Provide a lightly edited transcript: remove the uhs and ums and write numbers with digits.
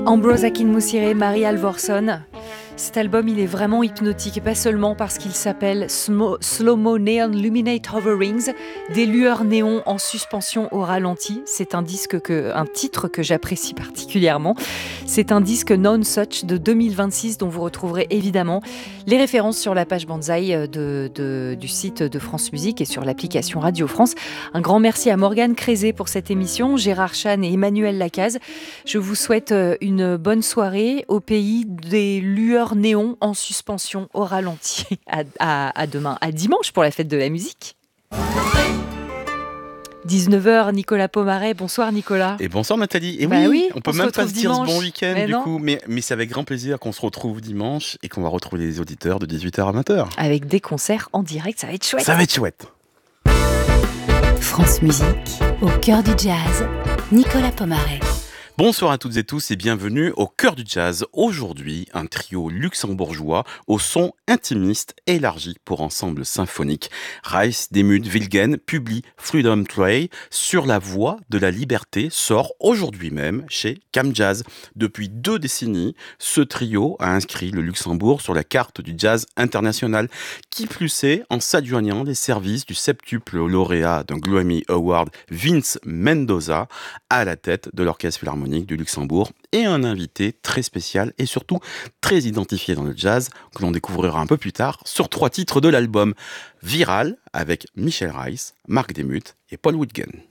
Ambrosa Kinmusire, Marie Alvorson. Cet album, il est vraiment hypnotique, et pas seulement parce qu'il s'appelle Slow-Mo Neon Luminate Hoverings, des lueurs néons en suspension au ralenti. C'est un titre que j'apprécie particulièrement. C'est un disque Non Such de 2026 dont vous retrouverez évidemment les références sur la page Banzai du site de France Musique et sur l'application Radio France. Un grand merci à Morgane Crézé pour cette émission, Gérard Chan et Emmanuel Lacaze. Je vous souhaite une bonne soirée au pays des lueurs néons en suspension au ralenti. À demain, à dimanche pour la fête de la musique. 19h, Nicolas Pomaret. Bonsoir Nicolas. Et bonsoir Nathalie. Et oui, on peut même pas se dire dimanche. bon week-end du coup, mais c'est avec grand plaisir qu'on se retrouve dimanche et qu'on va retrouver les auditeurs de 18h à 20h. Avec des concerts en direct, ça va être chouette. Ça va être chouette. France Musique, au cœur du jazz, Nicolas Pomaret. Bonsoir à toutes et tous et bienvenue au cœur du jazz. Aujourd'hui, un trio luxembourgeois au son intimiste élargi pour ensemble symphonique. Reiss Demuth Wilgen publie Freedom Trail sur la voie de la liberté sort aujourd'hui même chez Cam Jazz. Depuis 2 décennies, ce trio a inscrit le Luxembourg sur la carte du jazz international. Qui plus est, en s'adjoignant les services du septuple lauréat d'un Grammy Award Vince Mendoza à la tête de l'Orchestre Philharmonique du Luxembourg et un invité très spécial et surtout très identifié dans le jazz que l'on découvrira un peu plus tard sur 3 titres de l'album Viral avec Michel Reiss, Mark Demuth et Paul Whitgen.